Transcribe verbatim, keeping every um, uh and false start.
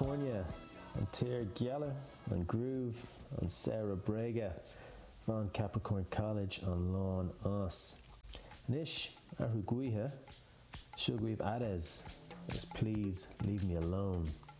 California, an Tír Geala, an Groove, an Sarah Brega, van Capricorn College an Lawn Os. Nish, arhu guiha, shugweave ades, is please leave me alone.